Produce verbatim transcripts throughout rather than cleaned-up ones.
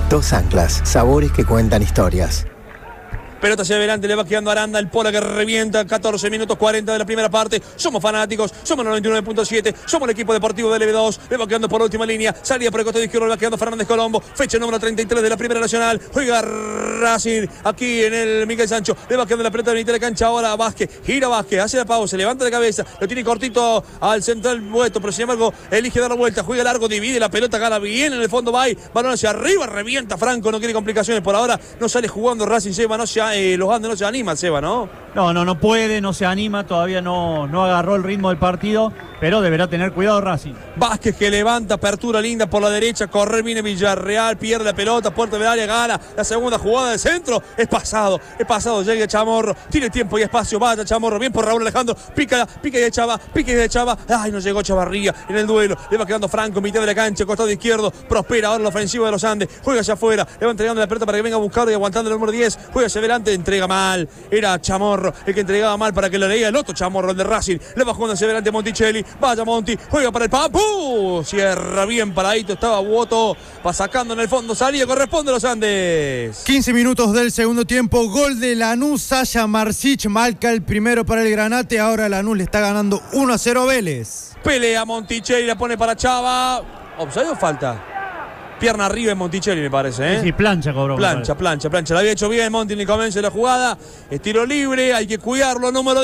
Dos anclas, sabores que cuentan historias. Pelota hacia adelante, le va quedando Aranda, el Pola que revienta, catorce minutos cuarenta de la primera parte. Somos fanáticos, somos noventa y nueve punto siete, somos el equipo deportivo del L B dos. Le va quedando por la última línea, salía por el costado izquierdo, le va quedando Fernández Colombo, fecha número treinta y tres de la Primera Nacional. Juega Racing aquí en el Miguel Sancho, le va quedando la pelota de la mitad de la cancha ahora a Vázquez, gira Vázquez, hace la pausa, levanta de cabeza, lo tiene cortito al central Bueto, pero sin embargo elige dar la vuelta, juega largo, divide la pelota, gana bien en el fondo, va ahí, balón hacia arriba, revienta Franco, no quiere complicaciones por ahora, no sale jugando Racing, Seba, no se, eh, los Andes no se anima, Seba, ¿no? No, no, no puede, no se anima, todavía no, no agarró el ritmo del partido, pero deberá tener cuidado Racing. Vázquez que levanta, apertura linda por la derecha, correr, viene Villarreal, pierde la pelota, puerta del área, gana la segunda jugada del centro, es pasado, es pasado, llega Chamorro, tiene tiempo y espacio, vaya Chamorro, bien por Raúl Alejandro, pica, pica y echaba, pica y echaba, ay, no llegó Chavarría en el duelo, le va quedando Franco, mitad de la cancha, costado izquierdo, prospera ahora la ofensiva de los Andes, juega hacia afuera, le va entregando la pelota para que venga a buscar y aguantando el número diez, juega hacia adelante, entrega mal, era Chamorro el que entregaba mal para que lo leía el otro Chamorro, el de Racing, le va jugando hacia adelante Monticelli, vaya Monti, juega para el Papu, cierra bien paradito, estaba Buoto, va sacando en el fondo, salida, corresponde a los Andes. quince minutos del segundo tiempo, gol de Lanús, Sasha Marsic marca el primero para el Granate, ahora Lanús le está ganando uno a cero a Vélez. Pelea Monticelli, la pone para Chava, ¿offside o falta? Pierna arriba en Monticelli, me parece, ¿eh? Sí, sí, plancha cobró. Plancha, plancha, plancha. La había hecho bien Monti en el comienzo de la jugada. Estilo libre, hay que cuidarlo, número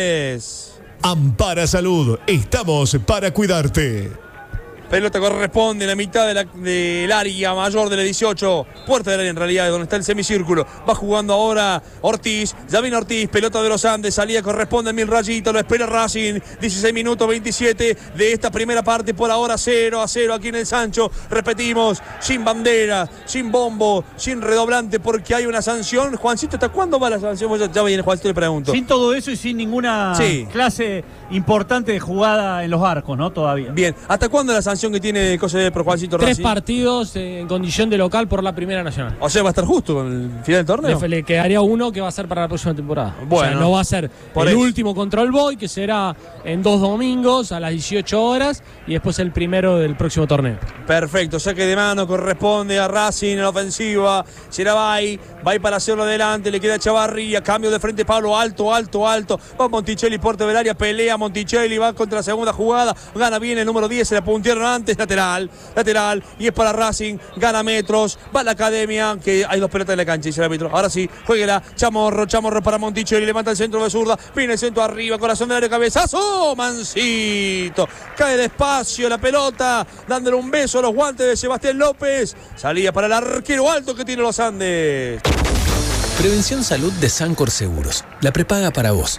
diez. Ampara Salud, estamos para cuidarte. Pelota corresponde en la mitad de la, del área mayor de la dieciocho. Puerta del área en realidad, donde está el semicírculo. Va jugando ahora Ortiz. Ya viene Ortiz, pelota de los Andes. Salida corresponde a Mil Rayitos. Lo espera Racing. dieciséis minutos veintisiete de esta primera parte. Por ahora cero a cero aquí en el Sancho. Repetimos, sin bandera, sin bombo, sin redoblante, porque hay una sanción. Juancito, ¿hasta cuándo va la sanción? Ya, ya viene Juancito, le pregunto. Sin todo eso y sin ninguna sí. clase importante de jugada en los arcos, ¿no? Todavía. Bien, ¿hasta cuándo la sanción que tiene José Pro Juancito Tres Racing? partidos en condición de local por la Primera Nacional. O sea, va a estar justo con el final del torneo. Le, le quedaría uno que va a ser para la próxima temporada. Bueno, o sea, no va a ser el eso. último contra el Boy, que será en dos domingos a las dieciocho horas, y después el primero del próximo torneo. Perfecto, saque de mano, corresponde a Racing en la ofensiva. Será Bay, Bay para hacerlo adelante, le queda Chavarría, cambio de frente Pablo, alto, alto, alto. Va Monticelli, puerta del área, pelea Monticelli, va contra la segunda jugada, gana bien el número diez, se la puntearon antes, lateral, lateral, y es para Racing, gana metros, va a la academia, que hay dos pelotas en la cancha, dice el árbitro. Ahora sí, jueguela, Chamorro, Chamorro para Monticelli, levanta el centro de zurda, viene el centro arriba, corazón del área, cabezazo, Mancito, cae despacio la pelota, dándole un beso a los guantes de Sebastián López, salía para el arquero alto que tiene los Andes. Prevención Salud de Sancor Seguros, la prepaga para vos.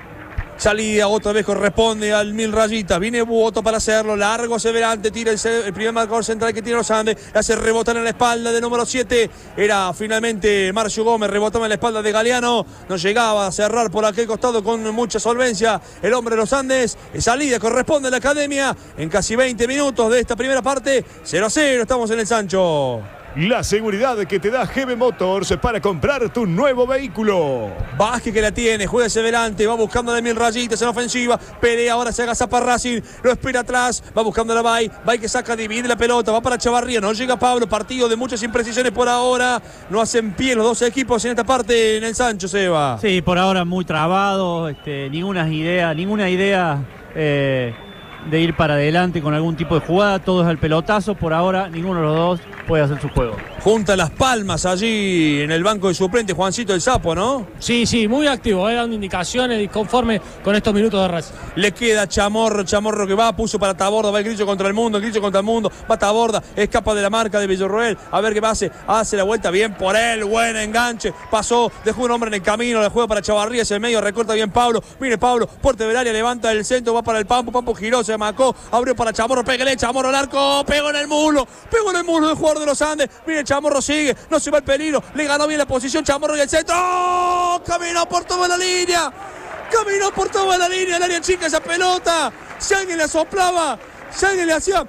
Salida, otra vez corresponde al Mil Rayitas. Viene Buoto para hacerlo. Largo hacia adelante. Tira el, el primer marcador central que tiene los Andes. Hace rebotar en la espalda de número siete. Era finalmente Marcio Gómez. Rebotaba en la espalda de Galeano. No llegaba a cerrar por aquel costado con mucha solvencia el hombre de los Andes. Salida corresponde a la academia. En casi veinte minutos de esta primera parte. cero a cero. Estamos en el Sancho. La seguridad que te da G B Motors para comprar tu nuevo vehículo. Vázquez que la tiene, juega hacia adelante, va buscando a Mil Rayitas en ofensiva, pelea, ahora se agazapa Racing, lo espera atrás, va buscando a la Bay, Bay que saca, divide la pelota, va para Chavarría, no llega Pablo, partido de muchas imprecisiones por ahora, no hacen pie los dos equipos en esta parte en el Sancho, Seba. Sí, por ahora muy trabado, este, ninguna idea, ninguna idea eh, de ir para adelante con algún tipo de jugada, todo es al pelotazo, por ahora ninguno de los dos puede hacer su juego. Junta las palmas allí en el banco de suplente Juancito el Sapo, ¿no? Sí, sí, muy activo, eh, dando indicaciones y conforme con estos minutos de Racing. Le queda Chamorro, Chamorro que va, puso para Taborda, va el Grillo contra el mundo, el Grillo contra el mundo, va Taborda, escapa de la marca de Villarroel, a ver qué pase, hace la vuelta, bien por él, buen enganche, pasó, dejó un hombre en el camino, le juega para Chavarría hacia el medio, recorta bien Pablo, mire Pablo, puerta del área, levanta el centro, va para el Pampo, Pampo giró, se marcó, abrió para Chamorro, pégale, Chamorro al arco, pegó en el muslo, pegó en el muslo del jugador de los Andes, mire Chamorro sigue, no se va el peligro, le ganó bien la posición Chamorro y el centro, ¡oh! Caminó por toda la línea, caminó por toda la línea, el área chica esa pelota, si alguien le soplaba, si alguien le hacía,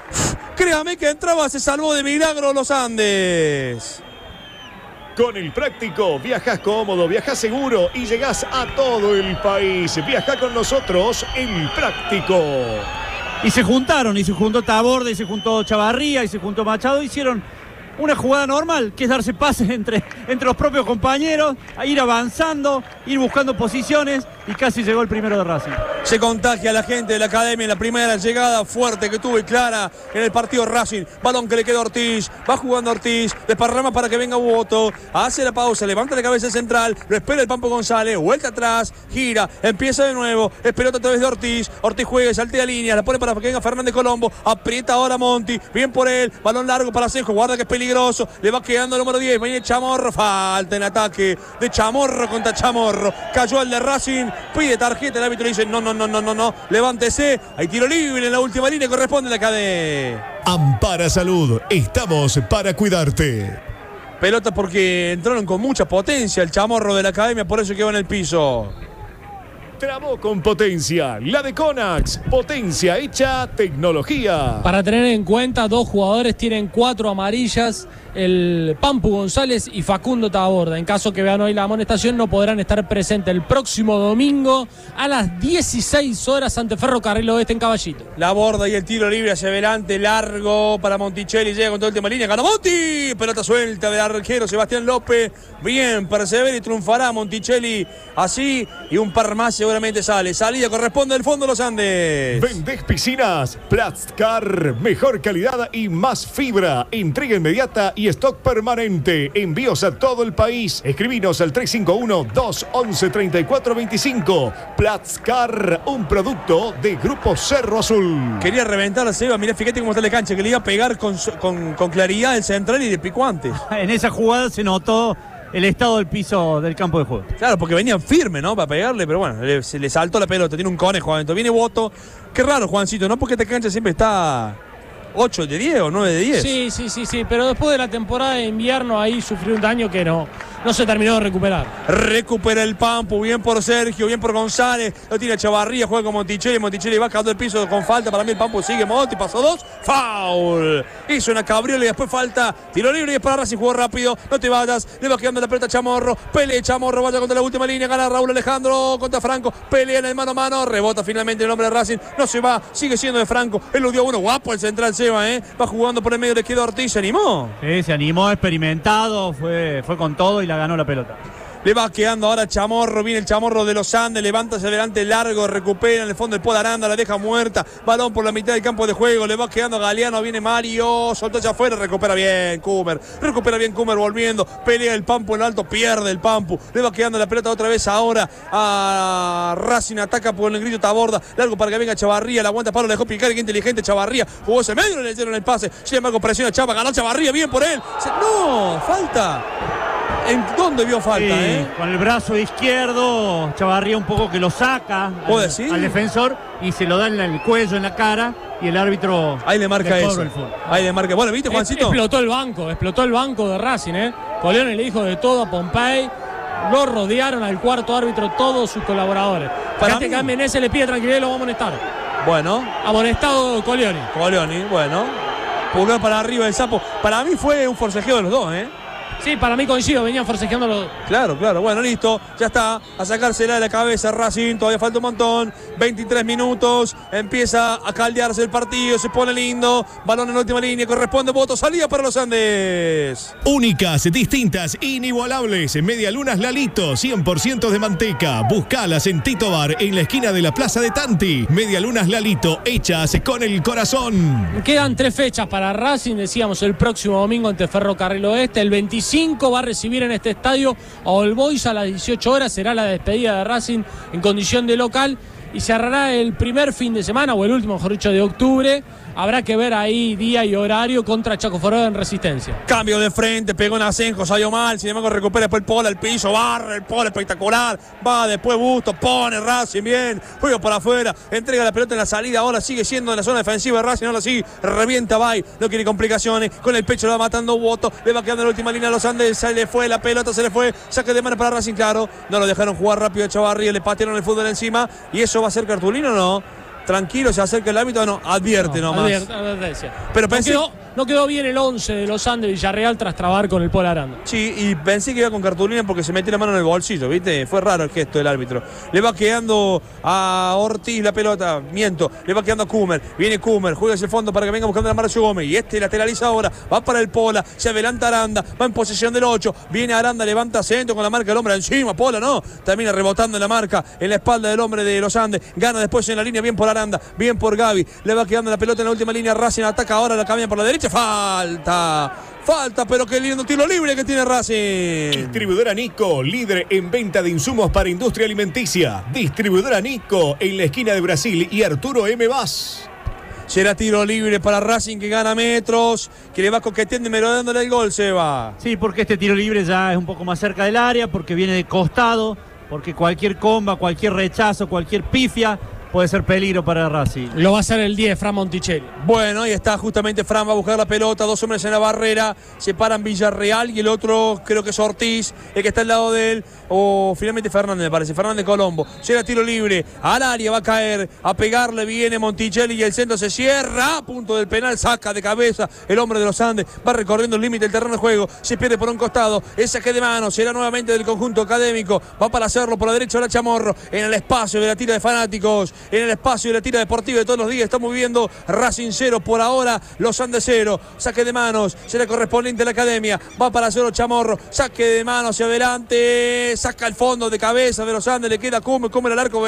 créame que entraba, se salvó de milagro los Andes. Con el Práctico viajas cómodo, viajas seguro y llegás a todo el país. Viaja con nosotros El Práctico. Y se juntaron, y se juntó Taborda, y se juntó Chavarría, y se juntó Machado, hicieron una jugada normal, que es darse pases entre, entre los propios compañeros, a ir avanzando, ir buscando posiciones, y casi llegó el primero de Racing. Se contagia a la gente de la academia en la primera llegada fuerte que tuvo y clara en el partido Racing. Balón que le queda a Ortiz, va jugando Ortiz, desparrama para que venga Boto, hace la pausa, levanta la cabeza central, lo espera el Pampo González, vuelta atrás, gira, empieza de nuevo, es pelota a través de Ortiz, Ortiz juega, saltea línea, la pone para que venga Fernández Colombo, aprieta ahora Monti, bien por él, balón largo para Senjo, guarda que es peligroso, le va quedando el número diez, viene Chamorro, falta en ataque de Chamorro contra Chamorro, cayó el de Racing, pide tarjeta, el árbitro le dice no, no, no, no, no, no, levántese, hay tiro libre en la última línea, corresponde a la cadena. Ampara Salud, estamos para cuidarte. Pelota porque entraron con mucha potencia el Chamorro de la academia, por eso quedó en el piso. Trabó con potencia, la de Conax, potencia hecha tecnología. Para tener en cuenta, dos jugadores tienen cuatro amarillas, el Pampu González y Facundo Taborda. En caso que vean hoy la amonestación, no podrán estar presentes el próximo domingo a las dieciséis horas ante Ferrocarril Oeste en Caballito. La borda y el tiro libre hacia adelante, largo para Monticelli, llega con toda la última línea, ganó Monti, pelota suelta del arquero Sebastián López, bien, persevera y triunfará Monticelli así, y un par más seguramente sale, salida corresponde al fondo de los Andes. Vendés piscinas, Plastcar, mejor calidad y más fibra, entrega inmediata y stock permanente, envíos a todo el país, escribinos al tres cinco uno, dos once, treinta y cuatro veinticinco. Plastcar, un producto de Grupo Cerro Azul. Quería reventar a Seba, mirá, fíjate cómo está la cancha, que le iba a pegar con, con, con claridad el central y de pico antes. En esa jugada se notó el estado del piso del campo de juego. Claro, porque venían firme, ¿no? Para pegarle, pero bueno, le, se le saltó la pelota, tiene un conejo adentro. Viene Boto, qué raro, Juancito, ¿no? Porque esta cancha siempre está ocho de diez o nueve de diez. Sí, sí, sí, sí, pero después de la temporada de invierno ahí sufrió un daño que no, no se terminó de recuperar. Recupera el Pampu, bien por Sergio, bien por González, lo tiene Chavarría, juega con Monticelli, Monticelli va cayendo el piso con falta, para mí el Pampu sigue, Monti, pasó dos, foul, hizo una cabriola y después falta, tiro libre y es para Racing, jugó rápido, no te vayas, le va quedando la pelota a Chamorro, pelea Chamorro, vaya contra la última línea, gana Raúl Alejandro contra Franco, pelea en el mano a mano, rebota finalmente el hombre de Racing, no se va, sigue siendo de Franco, él lo dio uno, guapo el central Seba, ¿eh? Va jugando por el medio, le quedó Ortiz, se animó. Sí, se animó, experimentado, fue, fue con todo y la ganó la pelota. Le va quedando ahora Chamorro, viene el Chamorro de los Andes, levanta hacia adelante largo, recupera en el fondo el Pol Aranda, la deja muerta, balón por la mitad del campo de juego, le va quedando Galeano, viene Mario, soltó hacia afuera, recupera bien Kummer, recupera bien Kummer volviendo, pelea el Pampu en alto, pierde el Pampu, le va quedando la pelota otra vez ahora a Racing, ataca por el grito Taborda, largo para que venga Chavarría, la aguanta Pablo, le dejó picar, qué inteligente Chavarría, jugó ese medio, le hicieron el pase, sin embargo presiona Chava, ganó Chavarría, bien por él, se... no, falta. ¿En dónde vio falta? Sí, eh? Con el brazo izquierdo, Chavarría un poco que lo saca al, al defensor y se lo da en el cuello, en la cara, y el árbitro ahí le marca le eso. Ahí le marca. Bueno, ¿viste, Juancito? Explotó el banco, explotó el banco de Racing, ¿eh? Coleone le dijo de todo a Pompey. Lo rodearon al cuarto árbitro todos sus colaboradores. Para que a Menezes le pide tranquilidad y lo va a amonestar. Bueno. Amonestado Coleoni. Coleoni, bueno. Pulgar para arriba el sapo. Para mí fue un forcejeo de los dos, ¿eh? Sí, para mí coincido, venían forcejeando los... Claro, claro, bueno, listo, ya está, a sacársela de la cabeza Racing, todavía falta un montón, veintitrés minutos, empieza a caldearse el partido, se pone lindo, balón en la última línea, corresponde voto, salida para los Andes. Únicas, distintas, inigualables, Medialunas Lalito, cien por ciento de manteca, buscalas en Tito Bar, en la esquina de la Plaza de Tanti, Medialunas Lalito, hechas con el corazón. Quedan tres fechas para Racing, decíamos el próximo domingo ante Ferrocarril Oeste, el veinticinco va a recibir en este estadio a All Boys a las dieciocho horas, será la despedida de Racing en condición de local y cerrará el primer fin de semana o el último, mejor dicho, de octubre. Habrá que ver ahí día y horario contra Chaco Forero en Resistencia. Cambio de frente, pegó en Asenjo, salió mal, sin embargo recupera después el Polo al piso, barra el Polo espectacular, va después Busto, pone Racing bien, juega para afuera, entrega la pelota en la salida, ahora sigue siendo en la zona defensiva de Racing, ahora sí, revienta Bay, no quiere complicaciones, con el pecho lo va matando Boto, le va quedando en la última línea a los Andes, se le fue la pelota, se le fue, saque de mano para Racing, claro, no lo dejaron jugar rápido a Chavarría, le patearon el fútbol encima, y eso va a ser cartulino o no. Tranquilo, se acerca el árbitro, no, advierte no, nomás. Advierte, advertencia. Pero pensé... no, quedó, No quedó bien el once de los Andes Villarreal tras trabar con el Polo Aranda. Sí, y pensé que iba con cartulina porque se metió la mano en el bolsillo, ¿viste? Fue raro el gesto del árbitro. Le va quedando a Ortiz la pelota, miento, le va quedando a Kummer. Viene Kummer, juega hacia el fondo para que venga buscando a Marcio Gómez. Y este lateraliza ahora, va para el Pola, se adelanta Aranda, va en posesión del ocho. Viene Aranda, levanta centro con la marca del hombre encima, Pola no. Termina rebotando en la marca, en la espalda del hombre de los Andes. Gana después en la línea, bien por Aranda, bien por Gaby. Le va quedando la pelota en la última línea. Racing ataca ahora, la cambia por la derecha. Falta, falta, pero qué lindo tiro libre que tiene Racing. Distribuidora Nico, líder en venta de insumos para industria alimenticia. Distribuidora Nico, en la esquina de Brasil y Arturo M. Vaz. Será tiro libre para Racing que gana metros, que le va coqueteando y merodeándole el gol, Seba. Sí, porque este tiro libre ya es un poco más cerca del área, porque viene de costado, porque cualquier comba, cualquier rechazo, cualquier pifia puede ser peligro para Racing. Lo va a hacer el diez, Fran Monticelli. Bueno, ahí está justamente Fran, va a buscar la pelota, dos hombres en la barrera, se paran Villarreal y el otro creo que es Ortiz, el que está al lado de él, o finalmente Fernández me parece, Fernández Colombo. Llega tiro libre, al área va a caer, a pegarle viene Monticelli y el centro se cierra, a punto del penal, saca de cabeza el hombre de los Andes, va recorriendo el límite del terreno de juego, se pierde por un costado, el saque de mano, será nuevamente del conjunto académico, va para hacerlo por la derecha ahora Chamorro, en el espacio de la tira de fanáticos, en el espacio de la tira deportiva de todos los días. Estamos viviendo Racing cero por ahora, los Andes cero. Saque de manos, será correspondiente a la academia. Va para cero Chamorro. Saque de manos hacia adelante. Saca el fondo de cabeza de los Andes. Le queda Cume, Cume al arco de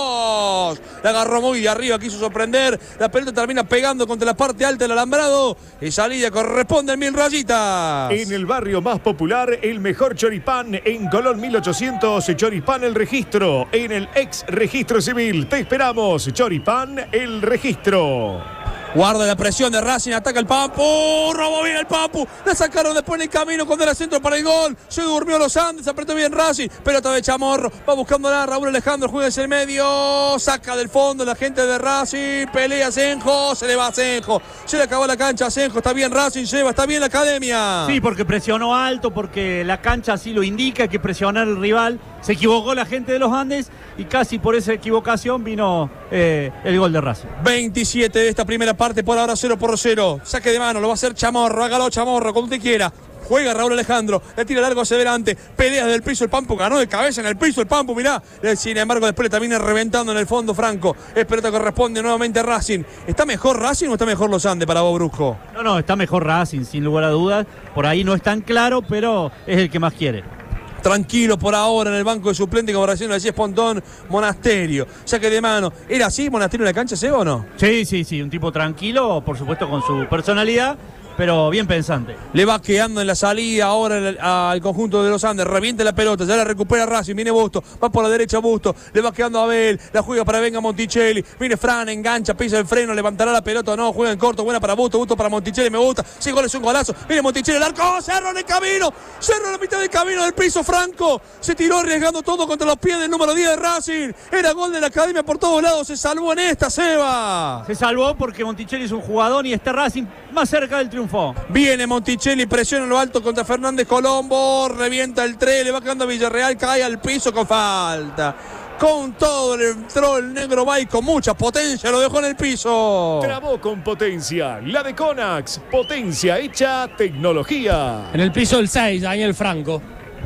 lejos. La agarró muy de arriba, quiso sorprender. La pelota termina pegando contra la parte alta del alambrado. Y salida corresponde al Mil Rayitas. En el barrio más popular, el mejor choripán en Colón mil ochocientos. Choripán El Registro. En el ex registro civil. Te esperamos. Choripán El Registro. Guarda la presión de Racing, ataca el Papu, robó bien el Papu, la sacaron después en el camino cuando era centro para el gol, se durmió los Andes, apretó bien Racing, pelota de Chamorro, va buscando a Raúl Alejandro, juega hacia el medio, saca del fondo la gente de Racing, pelea Senjo, se le va a Senjo, se le acabó la cancha a Senjo, está bien Racing, lleva, está bien la academia. Sí, porque presionó alto, porque la cancha así lo indica, hay que presionar al rival, se equivocó la gente de los Andes y casi por esa equivocación vino eh, el gol de Racing. veintisiete de esta primera parte, por ahora cero por cero. Saque de mano, lo va a hacer Chamorro, hágalo Chamorro, como usted quiera. Juega Raúl Alejandro, le tira largo hacia adelante, pelea del piso el Pampu, ganó de cabeza en el piso el Pampu, mirá. Sin embargo, después le termina reventando en el fondo Franco. Es pelota que corresponde nuevamente a Racing. ¿Está mejor Racing o está mejor los Andes para vos, Brusco? No, no, está mejor Racing, sin lugar a dudas. Por ahí no es tan claro, pero es el que más quiere. Tranquilo por ahora en el banco de suplente, como recién lo decía Espontón, Monasterio. Saque de mano. ¿Era así Monasterio en la cancha, Seba, o no? Sí, sí, sí, un tipo tranquilo, por supuesto con su personalidad, pero bien pensante. Le va quedando en la salida ahora el, al conjunto de los Andes, reviente la pelota, ya la recupera Racing, viene Busto, va por la derecha Busto, le va quedando a Abel, la juega para venga Monticelli, viene Fran, engancha, pisa el freno, levantará la pelota, no, juega en corto, buena para Busto, Busto para Monticelli, me gusta, sí, gol es un golazo, viene Monticelli, el arco, cerró en el camino, cerró en la mitad del camino del piso Franco, se tiró arriesgando todo contra los pies del número diez de Racing, era gol de la academia por todos lados, se salvó en esta, Seba. Se salvó porque Monticelli es un jugador y está Racing más cerca del triunfo. Viene Monticelli, presiona en lo alto contra Fernández Colombo, revienta el tres, le va quedando a Villarreal, cae al piso con falta. Con todo le entró el negro Bay con mucha potencia, lo dejó en el piso. Trabó con potencia, la de Conax, potencia hecha tecnología. En el piso el seis, Daniel Franco.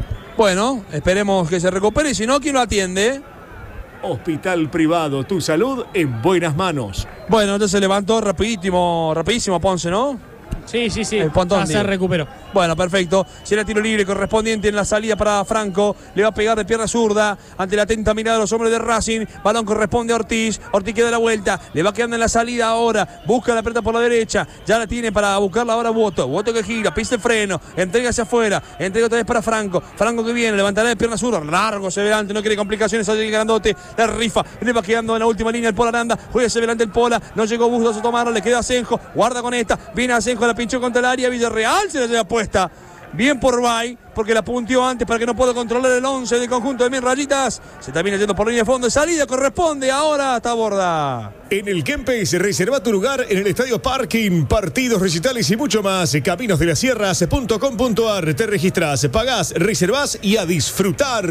Bueno, esperemos que se recupere y si no, ¿quién lo atiende? Hospital privado, tu salud en buenas manos. Bueno, entonces se levantó rapidísimo, rapidísimo Ponce, ¿no? Sí, sí, sí, El Pontón, ya se digo. recuperó. Bueno, perfecto. Será tiro libre correspondiente en la salida para Franco. Le va a pegar de pierna zurda ante la atenta mirada de los hombres de Racing. Balón corresponde a Ortiz. Ortiz queda la vuelta. Le va quedando en la salida ahora. Busca la pelota por la derecha. Ya la tiene para buscarla ahora Boto. Boto que gira, pisa el freno. Entrega hacia afuera. Entrega otra vez para Franco. Franco que viene. Levantará de pierna zurda. Largo se adelante. No quiere complicaciones. Allí el grandote. La rifa. Le va quedando en la última línea el Pola Aranda. Juega hacia adelante el Pola. No llegó Bustos a tomarlo. Le queda a Senjo. Guarda con esta. Viene a Senjo. La pinchó contra el área. Villarreal se la lleva puesta. Bien por Bay, porque la puntió antes para que no pueda controlar el once del conjunto de Mil Rayitas. Se termina yendo por línea de fondo. Salida corresponde ahora hasta Borda. En el Kempes, reserva tu lugar en el Estadio Parking, partidos, recitales y mucho más. Caminos de las Sierras punto com punto ar. Te registras, pagás, reservás y a disfrutar.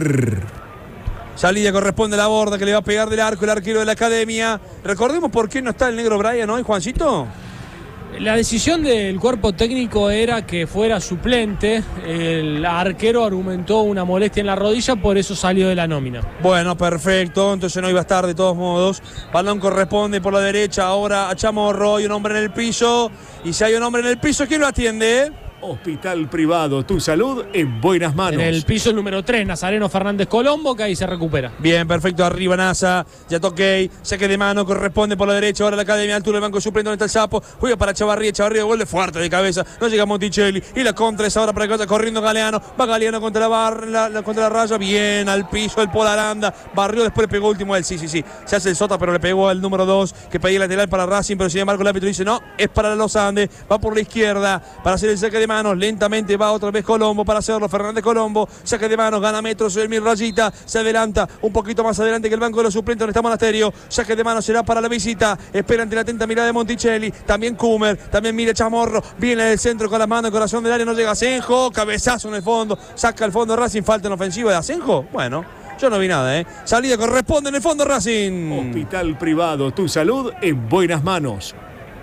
Salida corresponde a la Borda, que le va a pegar del arco el arquero de la academia. Recordemos por qué no está el negro Brian hoy, Juancito. La decisión del cuerpo técnico era que fuera suplente. El arquero argumentó una molestia en la rodilla, por eso salió de la nómina. Bueno, perfecto, entonces no iba a estar de todos modos. Balón corresponde por la derecha ahora a Chamorro. Hay un hombre en el piso. Y si hay un hombre en el piso, ¿quién lo atiende? Hospital Privado, tu salud en buenas manos. En el piso número tres, Nazareno Fernández Colombo, que ahí se recupera. Bien, perfecto, arriba Nasa, ya toqué, saque de mano, corresponde por la derecha, ahora la Academia, altura del banco suplente, donde está el Sapo, juega para Chavarría, Chavarría, vuelve fuerte de cabeza, no llega Monticelli, y la contra es ahora para que vaya corriendo Galeano, va Galeano contra la barra, la, la, contra la raya, bien, al piso, el Polaranda, barrió, después le pegó último él, sí, sí, sí, se hace el sota, pero le pegó al número dos, que pedía el lateral para Racing, pero sin embargo el árbitro dice, no, es para los Andes, va por la izquierda, para hacer el saque de manos, lentamente va otra vez Colombo para hacerlo, Fernández Colombo, saque de manos, gana metros, el Mir Rayita, se adelanta un poquito más adelante que el banco de los suplentes donde está Monasterio, saque de manos será para la visita, espera ante la atenta mirada de Monticelli, también Kumer, también mira Chamorro, viene del centro con las manos, el corazón del área, no llega Asenjo, cabezazo en el fondo, saca el fondo Racing, falta en ofensiva de Asenjo, bueno, yo no vi nada, ¿eh? Salida corresponde en el fondo Racing. Hospital Privado, tu salud en buenas manos.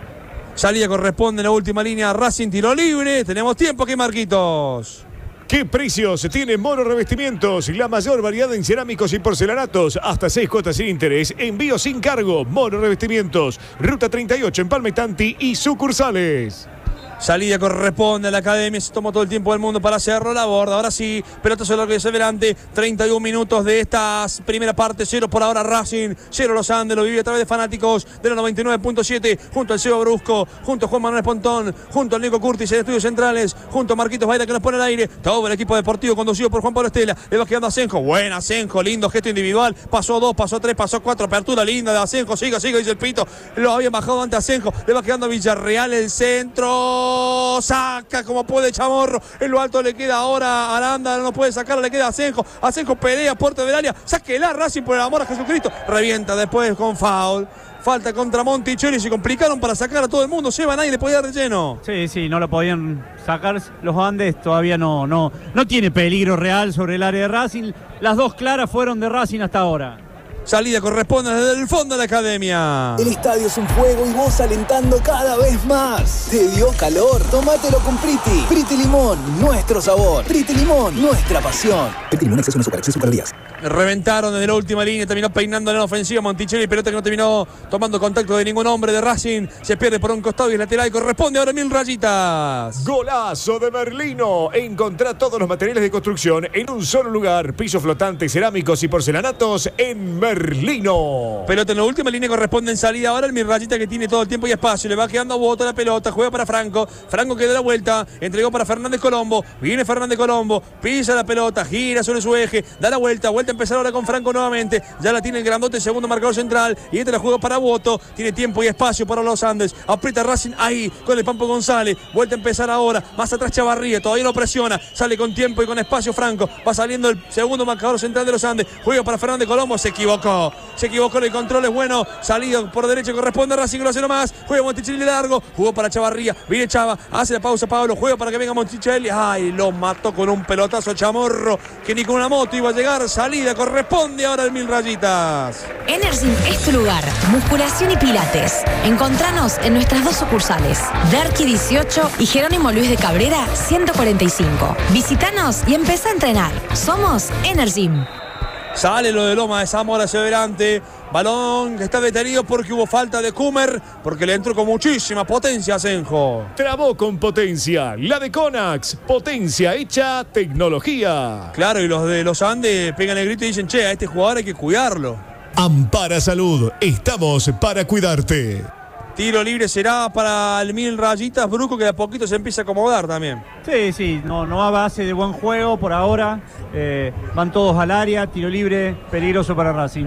Salida corresponde en la última línea, Racing tiro libre. Tenemos tiempo aquí, Marquitos. ¿Qué precios tiene Mono Revestimientos? La mayor variedad en cerámicos y porcelanatos. Hasta seis cuotas sin interés. Envío sin cargo. Mono Revestimientos. Ruta treinta y ocho en Palmetanti y sucursales. Salida corresponde a la Academia, se tomó todo el tiempo del mundo para hacerlo, la borda, ahora sí, pelota sobre lo que se adelante, treinta y un minutos de esta primera parte, cero por ahora Racing, cero Los Andes, lo vive a través de fanáticos de la noventa y nueve punto siete, junto al Seba Brusco, junto a Juan Manuel Pontón, junto al Nico Curtis en estudios centrales, junto a Marquitos Baida que nos pone al aire, todo el equipo deportivo conducido por Juan Pablo Estela, le va quedando a Asenjo, buena Asenjo, lindo gesto individual, pasó dos, pasó tres, pasó cuatro, apertura linda de Asenjo, siga, siga, dice el Pito, lo habían bajado ante Asenjo, le va quedando a Villarreal el centro, saca como puede Chamorro, en lo alto le queda ahora Aranda, no puede sacarla, le queda a Asenjo, Asenjo pelea, puerta del área, sáquela Racing por el amor a Jesucristo, revienta después con foul, falta contra Monticelli, se complicaron para sacar a todo el mundo, Seba, nadie le podía dar relleno. Sí, sí, no lo podían sacar los Andes, todavía no, no, no tiene peligro real sobre el área de Racing, las dos claras fueron de Racing hasta ahora. Salida corresponde desde el fondo de la Academia. El estadio es un fuego y vos alentando cada vez más. ¿Te dio calor? Tómatelo con Priti. Priti Limón, nuestro sabor. Priti Limón, nuestra pasión. Priti Limón, exceso en azúcar, exceso en calorías. Reventaron desde la última línea, terminó peinando en la ofensiva Monticelli, pelota que no terminó tomando contacto de ningún hombre de Racing, se pierde por un costado y el lateral corresponde ahora Mil Rayitas. Golazo de Merlino. Encontrá todos los materiales de construcción en un solo lugar. Pisos flotantes, cerámicos y porcelanatos en Merlino. Pelota en la última línea, corresponde en salida ahora el Mil Rayita que tiene todo el tiempo y espacio, le va quedando a Boto la pelota, juega para Franco, Franco que da la vuelta, entregó para Fernández Colombo, viene Fernández Colombo, pisa la pelota, gira sobre su eje, da la vuelta, vuelta a empezar ahora con Franco nuevamente, ya la tiene el grandote, segundo marcador central, y este la juega para Boto, tiene tiempo y espacio para los Andes, aprieta Racing ahí con el Pampo González, vuelta a empezar ahora, más atrás Chavarría, todavía no presiona, sale con tiempo y con espacio Franco, va saliendo el segundo marcador central de los Andes, juega para Fernández Colombo, se equivocó, se equivocó, el control es bueno, salido por derecha corresponde a Racing, lo hace nomás, juega Monticelli largo, jugó para Chavarría, viene Chava, hace la pausa Pablo, juega para que venga Monticelli, ay, lo mató con un pelotazo Chamorro, que ni con una moto iba a llegar, salida, corresponde ahora el Mil Rayitas. Energym es tu lugar, musculación y pilates. Encontranos en nuestras dos sucursales, Derqui dieciocho y Jerónimo Luis de Cabrera ciento cuarenta y cinco. Visítanos y empezá a entrenar. Somos Energym. Sale lo de Loma de Zamora hacia adelante. Balón que está detenido porque hubo falta de Kumer, porque le entró con muchísima potencia a Asenjo. Trabó con potencia, la de Conax, potencia hecha tecnología. Claro, y los de los Andes pegan el grito y dicen, che, a este jugador hay que cuidarlo. Ampara Salud, estamos para cuidarte. Tiro libre será para el Mil Rayitas, Bruco, que de a poquito se empieza a acomodar también. Sí, sí, no, no a base de buen juego por ahora. Eh, van todos al área, tiro libre, peligroso para Racing.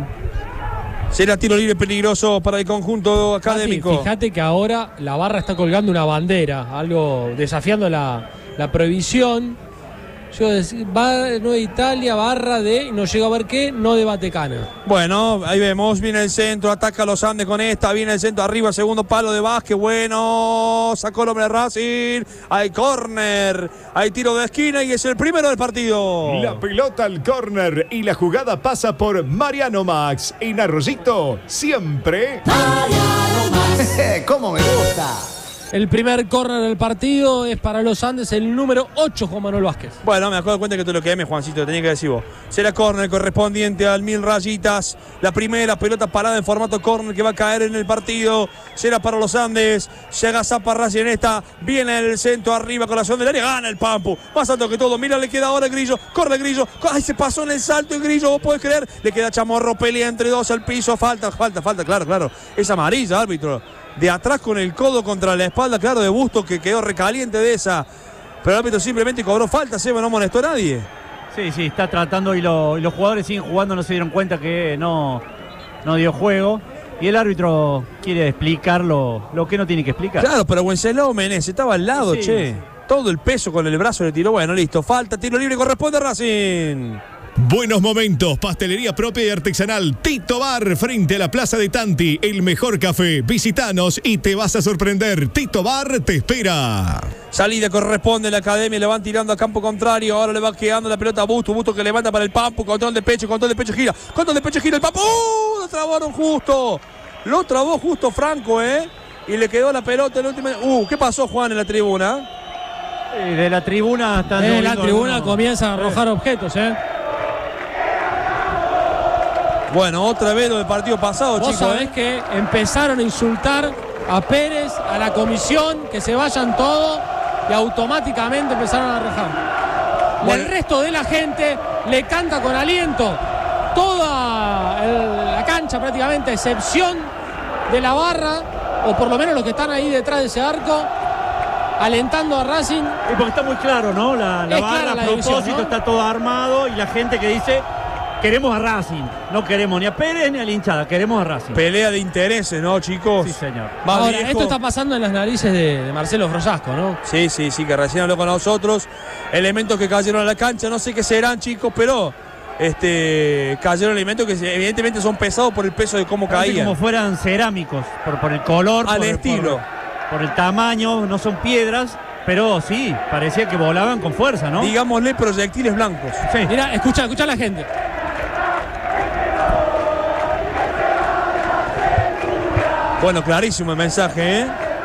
Será tiro libre peligroso para el conjunto académico. Fíjate que ahora la barra está colgando una bandera, algo desafiando la, la prohibición. Yo decía, va no de Italia, barra de, no llego a ver qué, no de Batecana. Bueno, ahí vemos, viene el centro, ataca a los Andes con esta, viene el centro arriba, segundo palo de Vázquez, bueno, sacó el hombre de Racing, hay córner, hay tiro de esquina y es el primero del partido. La pelota al córner y la jugada pasa por Mariano Max. En Arroyito, siempre. Mariano Max. ¿Cómo me gusta? El primer córner del partido es para los Andes, el número ocho, Juan Manuel Vázquez. Bueno, me acuerdo de cuenta que tú lo que me, Juancito, tenía que decir vos. Será córner correspondiente al Mil Rayitas. La primera pelota parada en formato córner que va a caer en el partido. Será para los Andes. Llega Zapa Racing en esta. Viene el centro arriba con la zona del área. Gana el Pampu. Más alto que todo. Mira, le queda ahora el Grillo. Corre el Grillo. Ay, se pasó en el salto el Grillo. Vos podés creer. Le queda Chamorro. Pelea entre dos al piso. Falta, falta, falta. Claro, claro. Es amarilla, árbitro. De atrás con el codo contra la espalda, claro, de Busto, que quedó recaliente de esa. Pero el árbitro simplemente cobró falta, Seba, no molestó a nadie. Sí, sí, está tratando y, lo, y los jugadores siguen jugando, no se dieron cuenta que no, no dio juego. Y el árbitro quiere explicar lo, lo que no tiene que explicar. Claro, pero Wenceslao Menezes estaba al lado, sí, che. Sí. Todo el peso con el brazo le tiró. Bueno, listo, falta, tiro libre, corresponde a Racing. Buenos momentos, pastelería propia y artesanal Tito Bar frente a la Plaza de Tanti, el mejor café. Visítanos y te vas a sorprender. Tito Bar te espera. Salida corresponde a la academia, le van tirando a campo contrario, ahora le va quedando la pelota a Busto, Busto que levanta para el Pampu, control de pecho, control de pecho gira, control de pecho gira el Pampu, ¡uh! Lo trabaron justo, lo trabó justo Franco, ¿eh? Y le quedó la pelota en la última. Uh, ¿qué pasó, Juan, en la tribuna? Eh, de la tribuna están. De la tribuna algunos... comienzan a arrojar eh. objetos, ¿eh? Bueno, otra vez lo del partido pasado, Vos chicos. sabés ¿eh? que empezaron a insultar a Pérez, a la comisión, que se vayan todos, y automáticamente empezaron a arrojar. Bueno. El resto de la gente le canta con aliento. Toda el, la cancha prácticamente, excepción de la barra, o por lo menos los que están ahí detrás de ese arco, alentando a Racing. Y porque está muy claro, ¿no? La, la barra, a propósito, división, ¿no? Está todo armado y la gente que dice... Queremos a Racing, no queremos ni a Pérez ni a la hinchada, queremos a Racing. Pelea de intereses, ¿no, chicos? Sí, señor. Más Ahora, viejo. Esto está pasando en las narices de, de Marcelo Frosasco, ¿no? Sí, sí, sí, que recién habló con nosotros. Elementos que cayeron a la cancha, no sé qué serán, chicos, pero este cayeron elementos que evidentemente son pesados por el peso de cómo Parece caían. Como fueran cerámicos, por, por el color, al por, estilo. Por, por el tamaño, no son piedras. Pero sí, parecía que volaban con fuerza, ¿no? Digámosle proyectiles blancos. Sí. Mira, escucha, escucha a la gente. Bueno, clarísimo el mensaje, ¿eh?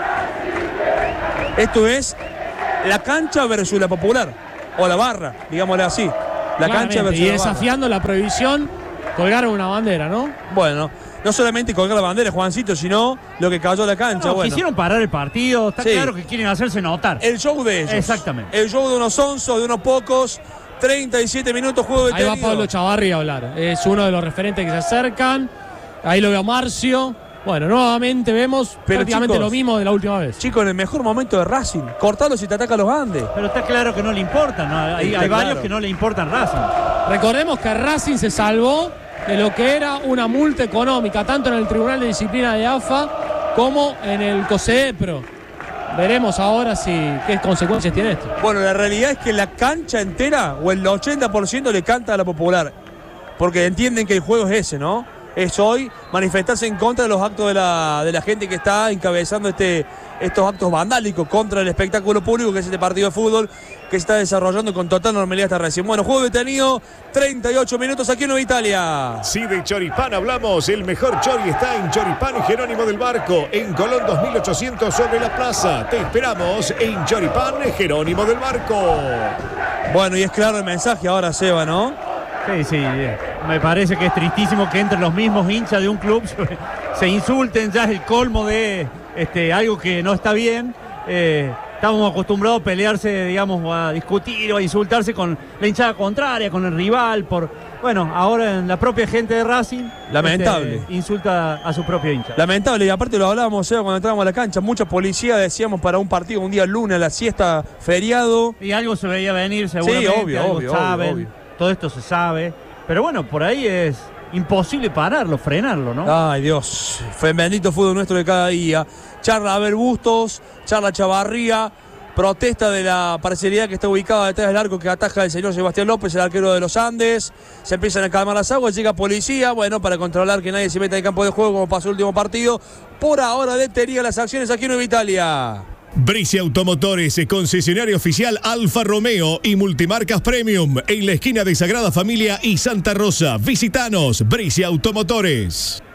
Esto es la cancha versus la popular. O la barra, digámosle así. La cancha versus y la desafiando barra. la prohibición, colgaron una bandera, ¿no? Bueno, no solamente colgar la bandera, Juancito, sino lo que cayó a la cancha. No, bueno. Quisieron parar el partido, está sí. claro que quieren hacerse notar. El show de ellos. Exactamente. El show de unos onzos, de unos pocos. treinta y siete minutos, juego detenido. Ahí va Pablo Chavarri a hablar. Es uno de los referentes que se acercan. Ahí lo veo a Marcio. Bueno, nuevamente vemos Pero prácticamente chicos, lo mismo de la última vez. Chicos, en el mejor momento de Racing. Cortalo si te ataca a los Andes. Pero está claro que no le importan, ¿no? Hay, hay claro. varios que no le importan Racing. Recordemos que Racing se salvó de lo que era una multa económica, tanto en el Tribunal de Disciplina de A F A como en el COSEDEPRO. Veremos ahora si qué consecuencias tiene esto. Bueno, la realidad es que la cancha entera, o el ochenta por ciento le canta a la popular. Porque entienden que el juego es ese, ¿no? Es hoy manifestarse en contra de los actos de la, de la gente que está encabezando este, estos actos vandálicos contra el espectáculo público, que es este partido de fútbol que se está desarrollando con total normalidad hasta recién. Bueno, juego detenido, treinta y ocho minutos aquí en Nueva Italia. Sí, de Choripán hablamos. El mejor chori está en Choripán Jerónimo del Barco, en Colón dos mil ochocientos sobre la plaza. Te esperamos en Choripán Jerónimo del Barco. Bueno, y es claro el mensaje ahora, Seba, ¿no? Sí, sí, me parece que es tristísimo que entre los mismos hinchas de un club se insulten, ya es el colmo de este, algo que no está bien. Eh, estamos acostumbrados a pelearse, digamos, a discutir o a insultarse con la hinchada contraria, con el rival, por bueno, ahora en la propia gente de Racing. Lamentable. Este, insulta a su propio hincha. Lamentable, y aparte lo hablábamos, Seba, cuando entrábamos a la cancha, mucha policía, decíamos, para un partido un día lunes, la siesta, feriado. Y algo se veía venir, seguramente. Sí, obvio, algo obvio, saben. obvio, obvio. Todo esto se sabe, pero bueno, por ahí es imposible pararlo, frenarlo, ¿no? Ay, Dios, fue bendito fútbol nuestro de cada día. Charla Abel Bustos, charla Chavarría, protesta de la parcialidad que está ubicada detrás del arco que ataja el señor Sebastián López, el arquero de los Andes. Se empiezan a calmar las aguas, llega policía, bueno, para controlar que nadie se meta en el campo de juego como pasó el último partido. Por ahora detenía las acciones aquí en Nueva Italia. Bricia Automotores, concesionario oficial Alfa Romeo y multimarcas Premium en la esquina de Sagrada Familia y Santa Rosa. Visítanos, Bricia Automotores.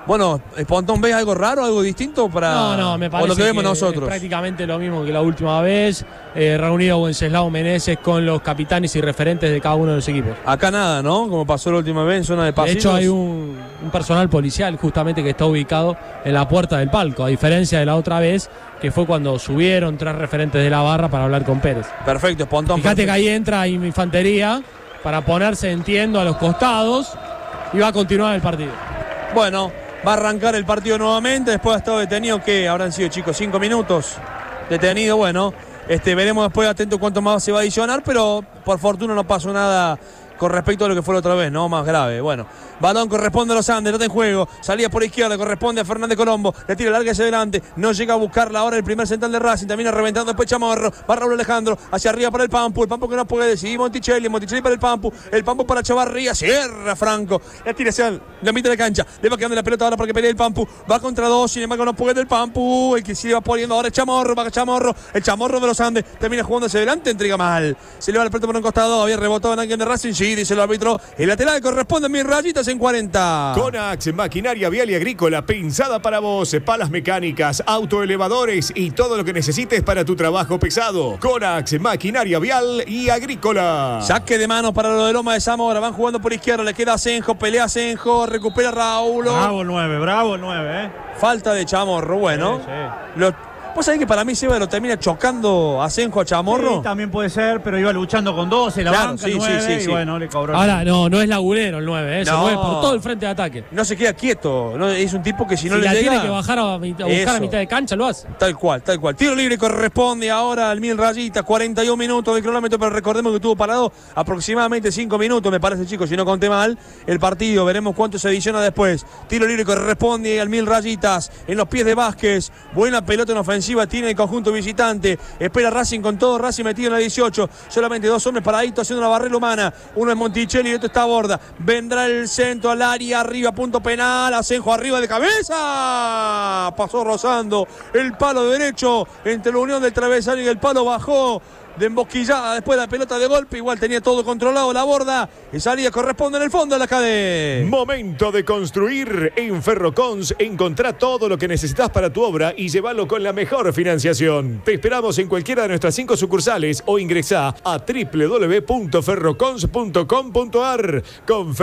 Bueno, Pontón, ¿ves algo raro, algo distinto para No, no, me parece o lo que vemos que nosotros? es prácticamente lo mismo que la última vez, eh, reunido Wenceslao Meneses con los capitanes y referentes de cada uno de los equipos. Acá nada, ¿no? Como pasó la última vez en zona de De pasillos. hecho, hay un, un personal policial justamente que está ubicado en la puerta del palco, a diferencia de la otra vez, que fue cuando subieron tres referentes de la barra para hablar con Pérez. Perfecto, Pontón. Fíjate perfecto. que ahí entra infantería para ponerse, entiendo, a los costados y va a continuar el partido. Bueno, va a arrancar el partido nuevamente. Después ha estado detenido, que habrán sido, chicos, cinco minutos detenido. Bueno, este, veremos después, atento cuánto más se va a adicionar, pero por fortuna no pasó nada con respecto a lo que fue la otra vez, ¿no? Más grave. Bueno, balón corresponde a los Andes, no está en juego. Salía por izquierda, corresponde a Fernández Colombo. Le tira larga hacia adelante. No llega a buscarla ahora el primer central de Racing. Termina reventando después Chamorro. Va Raúl Alejandro. Hacia arriba para el Pampu. El Pampu que no puede decidir. Monticelli. Monticelli para el Pampu. El Pampu para Chavarría. Cierra Franco. La tira hacia la mitad de la cancha. Le va quedando la pelota ahora para que pelee el Pampu. Va contra dos. Sin embargo, no puede el Pampu. El que sí le va poniendo ahora es Chamorro. Va Chamorro. El Chamorro de los Andes. Termina jugando hacia adelante. Entrega mal. Se le va la pelota por un costado. Había rebotado en alguien de Racing. Sí, dice el árbitro. El lateral corresponde a mis rayitas en cuarenta. Conax, maquinaria vial y agrícola, pensada para vos, palas mecánicas, autoelevadores y todo lo que necesites para tu trabajo pesado. Conax, maquinaria vial y agrícola. Saque de manos para lo de Loma de Zamora. Van jugando por izquierda. Le queda Asenjo. Pelea Asenjo. Recupera Raúl. Bravo el nueve, bravo el nueve, ¿eh? Falta de Chamorro. Bueno. Sí, sí. Lo, ¿Vos sabés que para mí Seba lo termina chocando Asenjo a Chamorro? Sí, también puede ser, pero iba luchando con doce, la Claro, banca, sí, el nueve, sí, sí, y sí. bueno, le cobró. Ahora, no, no es lagunero el nueve, ¿eh? Se No. mueve por todo el frente de ataque. No se queda quieto. No, es un tipo que si no si le la llega... tiene que bajar a, mit- a buscar Eso. a mitad de cancha, lo hace. Tal cual, tal cual. Tiro libre corresponde ahora al Mil Rayitas. cuarenta y un minutos de cronómetro, pero recordemos que estuvo parado aproximadamente cinco minutos, me parece, chicos, si no conté mal. El partido, veremos cuánto se adiciona después. Tiro libre corresponde al Mil Rayitas. En los pies de Vázquez. Buena pelota en ofensiva tiene el conjunto visitante. Espera Racing con todo. Racing metido en la dieciocho. Solamente dos hombres paraditos haciendo la barrera humana. Uno es Monticelli y otro está a Borda. Vendrá el centro al área. Arriba, punto penal. Asenjo arriba de cabeza. Pasó rozando el palo derecho entre la unión del travesaño y el palo. Bajó de embosquillada después de la pelota de golpe. Igual tenía todo controlado la Borda. Y salida corresponde en el fondo de la cadena. Momento de construir. En Ferrocons encontrá todo lo que necesitas para tu obra y llévalo con la mejor financiación. Te esperamos en cualquiera de nuestras cinco sucursales o ingresá a doble u doble u doble u punto ferrocons punto com punto a r. Con